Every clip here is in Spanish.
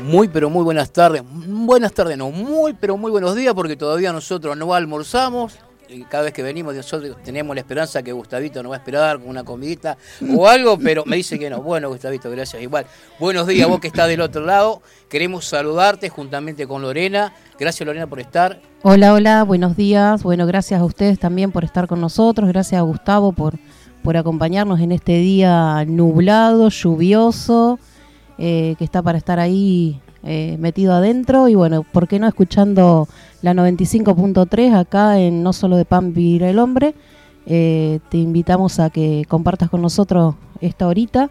Muy pero muy buenas tardes. Buenas tardes no, muy pero muy buenos días, porque todavía nosotros no almorzamos. Y cada vez que venimos nosotros tenemos la esperanza que Gustavito nos va a esperar con una comidita o algo, pero me dice que no. Bueno, Gustavito, gracias. Igual, buenos días, vos que estás del otro lado. Queremos saludarte juntamente con Lorena. Gracias, Lorena, por estar. Hola, hola, buenos días. Bueno, gracias a ustedes también por estar con nosotros. Gracias a Gustavo por acompañarnos en este día nublado, lluvioso, que está para estar ahí metido adentro. Y bueno, ¿por qué no escuchando la 95.3 acá en No Solo de Pan Vivirá el Hombre? Te invitamos a que compartas con nosotros esta horita.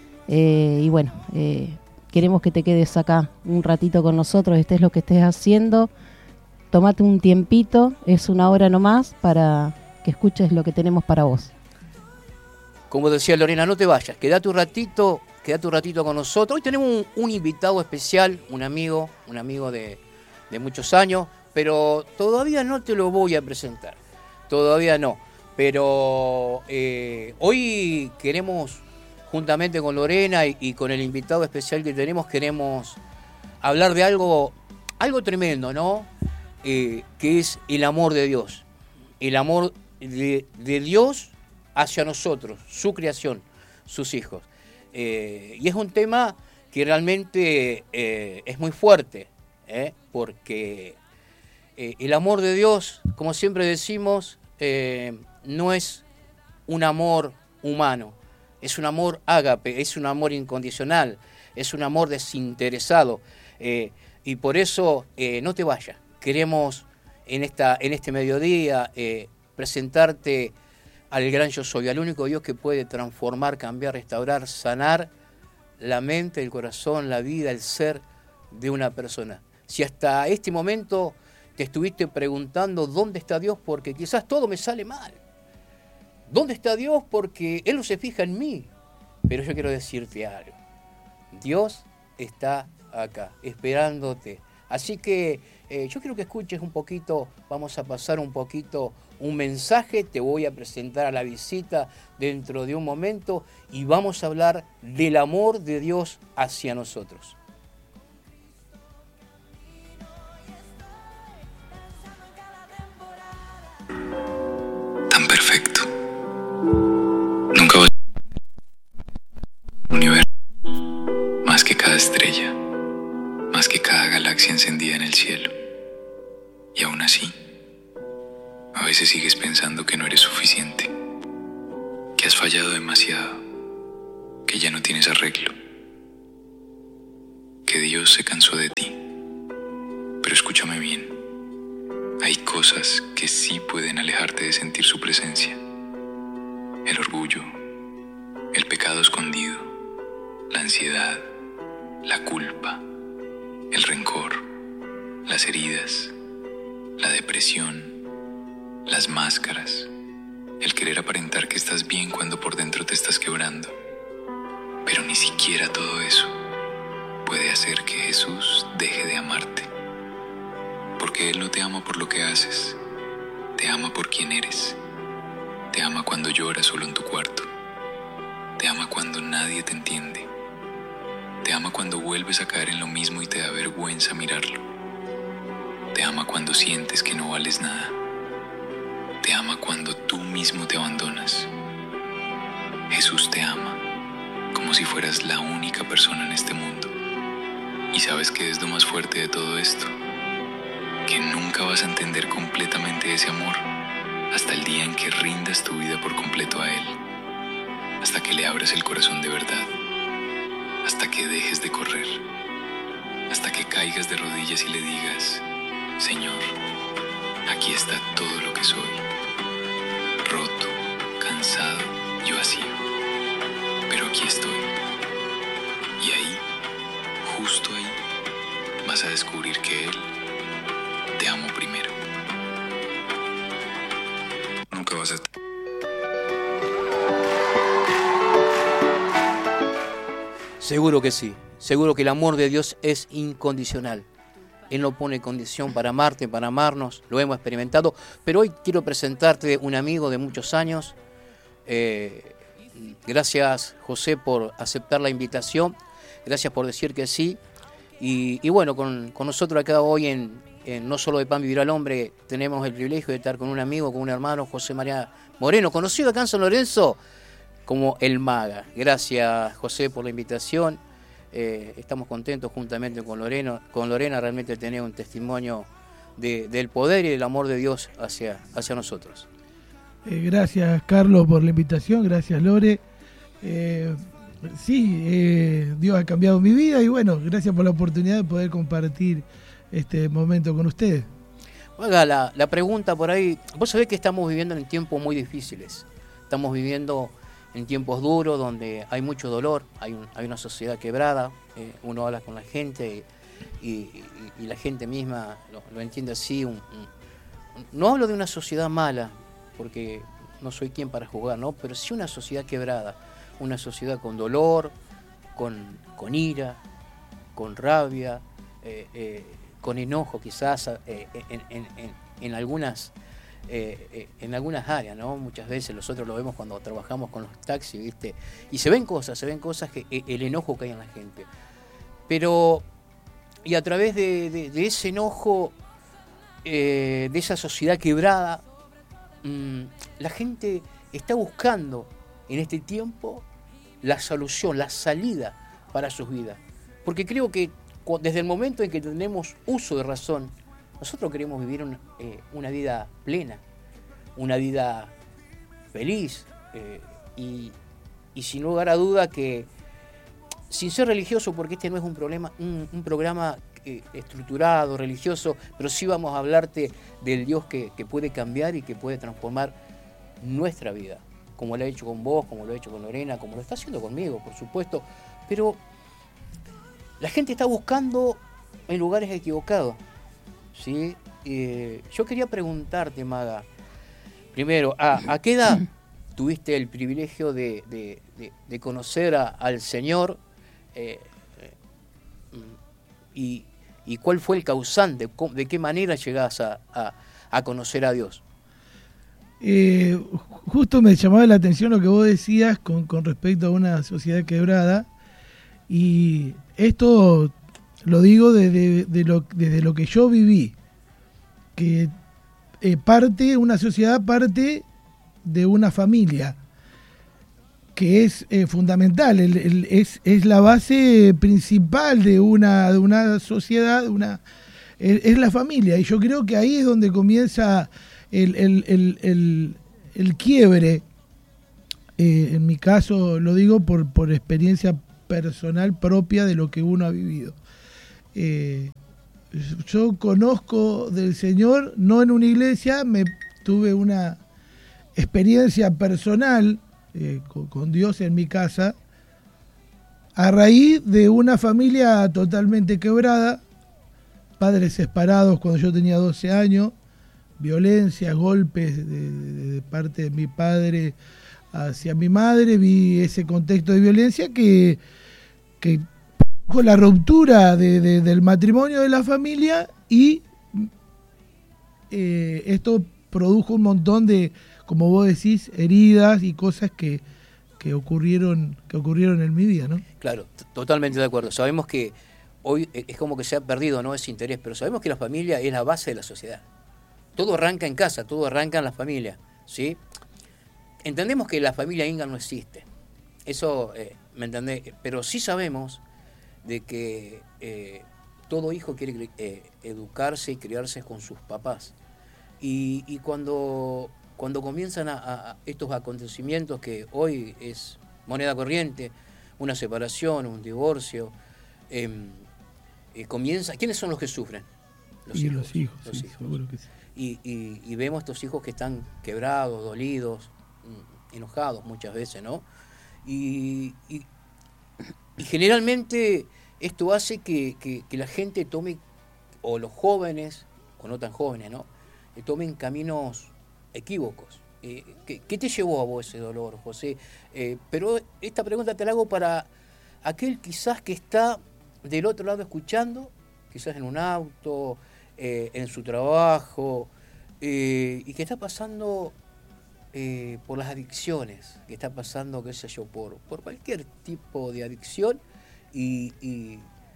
Y bueno, queremos que te quedes acá un ratito con nosotros, estés lo que estés haciendo. Tómate un tiempito, es una hora nomás para que escuches lo que tenemos para vos. Como decía Lorena, no te vayas, quédate un ratito con nosotros. Hoy tenemos un invitado especial, un amigo de muchos años, pero todavía no te lo voy a presentar, todavía no. Pero hoy queremos, juntamente con Lorena y con el invitado especial que tenemos, queremos hablar de algo tremendo, ¿no? Que es el amor de Dios, el amor de Dios hacia nosotros, su creación, sus hijos. Y es un tema que realmente es muy fuerte, porque el amor de Dios, como siempre decimos, no es un amor humano, es un amor ágape, es un amor incondicional, es un amor desinteresado. Y por eso no te vayas. Queremos en este mediodía presentarte al gran Yo Soy, al único Dios que puede transformar, cambiar, restaurar, sanar la mente, el corazón, la vida, el ser de una persona. Si hasta este momento te estuviste preguntando dónde está Dios porque quizás todo me sale mal, ¿dónde está Dios? Porque Él no se fija en mí. Pero yo quiero decirte algo. Dios está acá, esperándote. Así que yo quiero que escuches un poquito, vamos a pasar un poquito un mensaje, te voy a presentar a la visita dentro de un momento y vamos a hablar del amor de Dios hacia nosotros. Tan perfecto. Nunca vas a universo, más que cada estrella, más que cada galaxia encendida en el cielo. Y aún así, a veces sigues pensando que no eres suficiente, que has fallado demasiado, que ya no tienes arreglo, que Dios se cansó de ti. Pero escúchame bien, hay cosas que sí pueden alejarte de sentir su presencia. El orgullo, el pecado escondido, la ansiedad, la culpa, el rencor, las heridas, la depresión, las máscaras, el querer aparentar que estás bien cuando por dentro te estás quebrando. Pero ni siquiera todo eso puede hacer que Jesús deje de amarte. Porque Él no te ama por lo que haces, te ama por quien eres. Te ama cuando lloras solo en tu cuarto. Te ama cuando nadie te entiende. Te ama cuando vuelves a caer en lo mismo y te da vergüenza mirarlo. Te ama cuando sientes que no vales nada. Te ama cuando tú mismo te abandonas. Jesús te ama como si fueras la única persona en este mundo. ¿Y sabes qué es lo más fuerte de todo esto? Que nunca vas a entender completamente ese amor hasta el día en que rindas tu vida por completo a Él. Hasta que le abras el corazón de verdad. Hasta que dejes de correr. Hasta que caigas de rodillas y le digas: Señor, aquí está todo lo que soy. Roto, cansado y vacío. Pero aquí estoy. Y ahí, justo ahí, vas a descubrir que Él te amó primero. Nunca vas a... Seguro que sí. Seguro que el amor de Dios es incondicional. Él no pone condición para amarte, para amarnos, lo hemos experimentado. Pero hoy quiero presentarte un amigo de muchos años. Gracias, José, por aceptar la invitación. Gracias por decir que sí. Y bueno, con nosotros acá hoy en No Solo de Pan Vivirá el Hombre, tenemos el privilegio de estar con un amigo, con un hermano, José María Moreno, conocido acá en San Lorenzo como El Maga. Gracias, José, por la invitación. Estamos contentos juntamente con Lorena, realmente tener un testimonio del poder y del amor de Dios hacia nosotros. Gracias, Carlos, por la invitación. Gracias, Lore. Dios ha cambiado mi vida y bueno, gracias por la oportunidad de poder compartir este momento con ustedes. Oiga, la pregunta por ahí, vos sabés que estamos viviendo en tiempos muy difíciles, estamos viviendo en tiempos duros donde hay mucho dolor, hay una sociedad quebrada, uno habla con la gente y la gente misma lo entiende así. No hablo de una sociedad mala, porque no soy quien para juzgar, ¿no? Pero sí una sociedad quebrada, una sociedad con dolor, con ira, con rabia, con enojo quizás en algunas áreas, ¿no? Muchas veces nosotros lo vemos cuando trabajamos con los taxis, ¿viste? Y se ven cosas que el enojo que hay en la gente. Pero, y a través de ese enojo, de esa sociedad quebrada, la gente está buscando en este tiempo la solución, la salida para sus vidas. Porque creo que desde el momento en que tenemos uso de razón, nosotros queremos vivir una vida plena, una vida feliz, y sin lugar a duda que, sin ser religioso, porque este no es un programa estructurado, religioso, pero sí vamos a hablarte del Dios que puede cambiar y que puede transformar nuestra vida, como lo ha hecho con vos, como lo ha hecho con Lorena, como lo está haciendo conmigo, por supuesto. Pero la gente está buscando en lugares equivocados, ¿sí? Yo quería preguntarte, Maga, primero, ¿a qué edad tuviste el privilegio de conocer al Señor? ¿Y cuál fue el causante? ¿De qué manera llegás a conocer a Dios? Justo me llamaba la atención lo que vos decías con respecto a una sociedad quebrada, y esto lo digo desde lo que yo viví, que una sociedad parte de una familia, que es fundamental, es la base principal de una sociedad, es la familia, y yo creo que ahí es donde comienza el quiebre. En mi caso lo digo por experiencia personal propia de lo que uno ha vivido. Yo conozco del Señor, no en una iglesia, tuve una experiencia personal con Dios en mi casa, a raíz de una familia totalmente quebrada, padres separados cuando yo tenía 12 años, violencia, golpes de parte de mi padre hacia mi madre. Vi ese contexto de violencia que produjo la ruptura del matrimonio de la familia, y esto produjo un montón de, como vos decís, heridas y cosas que ocurrieron en mi vida, ¿no? Claro, totalmente de acuerdo. Sabemos que hoy es como que se ha perdido, ¿no?, ese interés, pero sabemos que la familia es la base de la sociedad. Todo arranca en casa, todo arranca en la familia, ¿sí? Entendemos que la familia Inga no existe, eso, ¿me entendés? Pero sí sabemos de que todo hijo quiere educarse y criarse con sus papás. Y cuando comienzan a estos acontecimientos que hoy es moneda corriente, una separación, un divorcio, comienza. ¿Quiénes son los que sufren? Los hijos. Seguro que sí. Y vemos estos hijos que están quebrados, dolidos, enojados muchas veces, ¿no? Y generalmente esto hace que la gente tome, o los jóvenes, o no tan jóvenes, ¿no?, tomen caminos equívocos. ¿Qué te llevó a vos ese dolor, José? Pero esta pregunta te la hago para aquel quizás que está del otro lado escuchando, quizás en un auto, en su trabajo, y que está pasando por las adicciones, que está pasando, qué sé yo, por cualquier tipo de adicción, y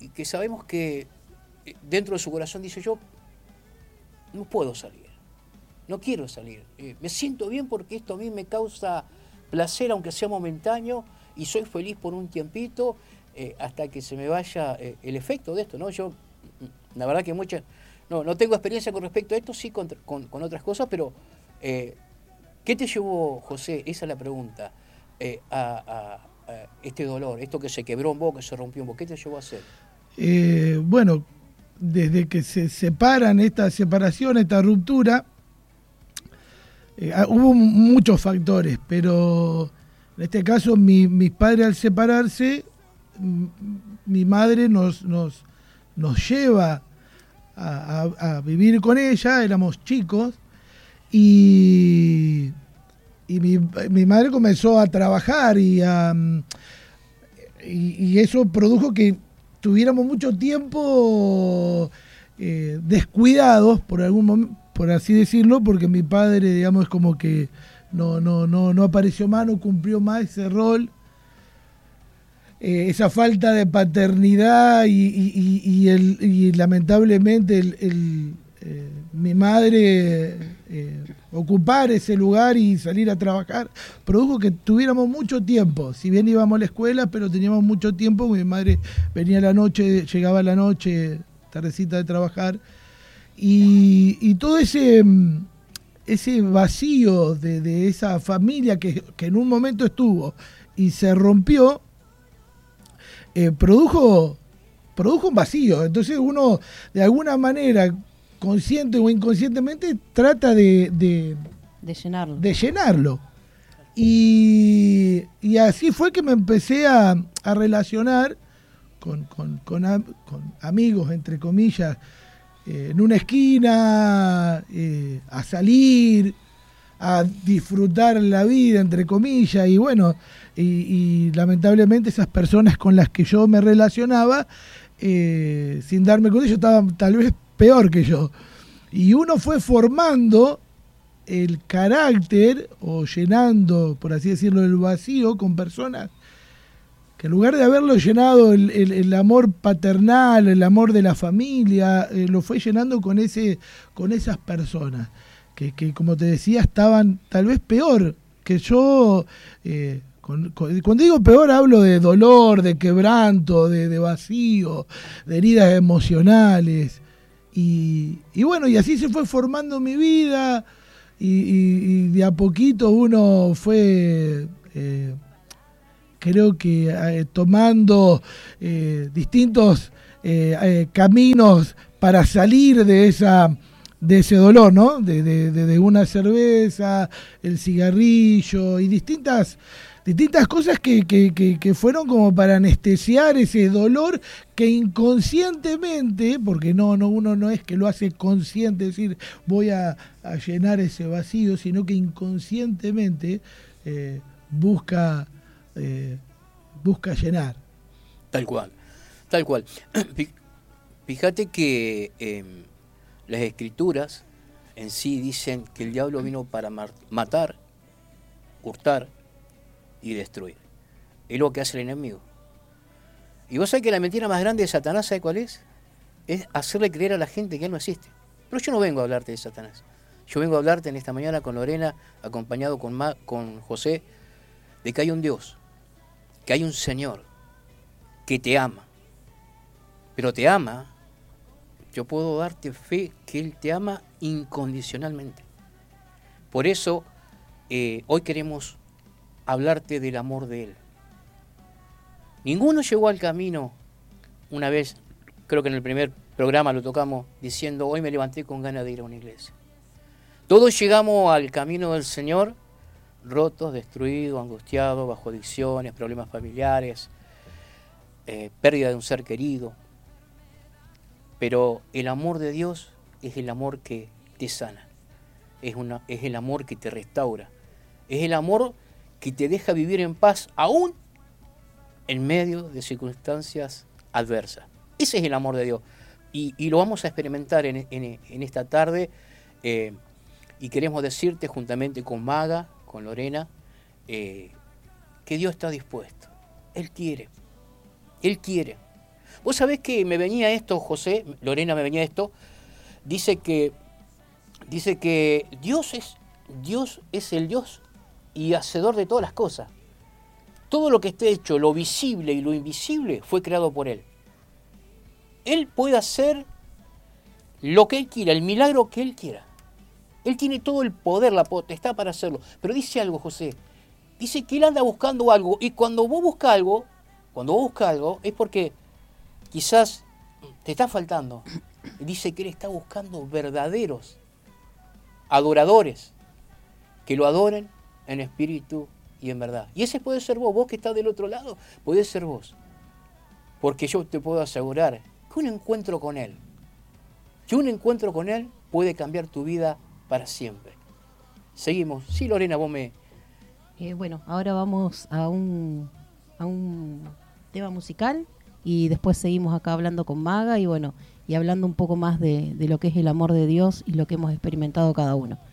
y que sabemos que dentro de su corazón dice: yo no puedo salir, no quiero salir, me siento bien porque esto a mí me causa placer, aunque sea momentáneo, y soy feliz por un tiempito, hasta que se me vaya el efecto de esto, ¿no? Yo, la verdad que no tengo experiencia con respecto a esto, sí con otras cosas, pero ¿qué te llevó, José? Esa es la pregunta, a este dolor, esto que se quebró en vos, que se rompió en vos, ¿qué te llevó a hacer? Bueno, desde que se separan, esta separación, esta ruptura, hubo muchos factores, pero en este caso mis padres, al separarse, mi madre nos lleva a vivir con ella, éramos chicos, y mi madre comenzó a trabajar y eso produjo que tuviéramos mucho tiempo descuidados por algún momento, por así decirlo, porque mi padre, digamos, como que no apareció más, no cumplió más ese rol, esa falta de paternidad y lamentablemente mi madre ocupar ese lugar y salir a trabajar produjo que tuviéramos mucho tiempo, si bien íbamos a la escuela, pero teníamos mucho tiempo. Mi madre venía a la noche, llegaba a la noche, tardecita de trabajar, y todo ese vacío de esa familia que en un momento estuvo y se rompió, produjo un vacío. Entonces uno, de alguna manera, consciente o inconscientemente, trata de llenarlo. Y así fue que me empecé a relacionar con amigos, entre comillas, en una esquina, a salir, a disfrutar la vida, entre comillas, y bueno, y lamentablemente esas personas con las que yo me relacionaba, sin darme cuenta, ellos estaban tal vez peor que yo. Y uno fue formando el carácter, o llenando, por así decirlo, el vacío con personas que en lugar de haberlo llenado el amor paternal, el amor de la familia, lo fue llenando con esas personas que como te decía, estaban tal vez peor que yo. Cuando digo peor, hablo de dolor, de quebranto, de vacío, de heridas emocionales. Y bueno, y así se fue formando mi vida, y de a poquito uno fue, creo que tomando distintos caminos para salir de ese dolor, ¿no? De una cerveza, el cigarrillo y distintas cosas que fueron como para anestesiar ese dolor que inconscientemente, porque uno no es que lo hace consciente, decir voy a llenar ese vacío, sino que inconscientemente busca llenar. Tal cual. Fíjate que las escrituras en sí dicen que el diablo vino para matar, hurtar y destruir. Es lo que hace el enemigo. Y vos sabés que la mentira más grande de Satanás, ¿sabés cuál es? Es hacerle creer a la gente que él no existe. Pero yo no vengo a hablarte de Satanás. Yo vengo a hablarte en esta mañana con Lorena, acompañado con José, de que hay un Dios, que hay un Señor, que te ama. Pero te ama, yo puedo darte fe que Él te ama incondicionalmente. Por eso, hoy queremos hablarte del amor de Él. Ninguno llegó al camino, una vez, creo que en el primer programa lo tocamos, diciendo, hoy me levanté con ganas de ir a una iglesia. Todos llegamos al camino del Señor, rotos, destruidos, angustiados, bajo adicciones, problemas familiares, pérdida de un ser querido. Pero el amor de Dios es el amor que te sana, es el amor que te restaura, es el amor que te deja vivir en paz aún en medio de circunstancias adversas. Ese es el amor de Dios. Y lo vamos a experimentar en esta tarde. Y queremos decirte, juntamente con Maga, con Lorena, que Dios está dispuesto. Él quiere. Vos sabés que me venía esto, José, Lorena, me venía esto, dice que Dios es el Dios y hacedor de todas las cosas. Todo lo que esté hecho, lo visible y lo invisible, fue creado por Él. Él puede hacer lo que Él quiera, el milagro que Él quiera. Él tiene todo el poder, la potestad para hacerlo. Pero dice algo, José. Dice que Él anda buscando algo. Y cuando vos buscas algo, es porque quizás te está faltando. Y dice que Él está buscando verdaderos adoradores que lo adoren en espíritu y en verdad. Y ese puede ser vos que estás del otro lado, puede ser vos. Porque yo te puedo asegurar que un encuentro con Él puede cambiar tu vida para siempre. Seguimos. Sí, Lorena, vos me... Bueno, ahora vamos a un tema musical y después seguimos acá hablando con Maga y bueno, y hablando un poco más de lo que es el amor de Dios y lo que hemos experimentado cada uno.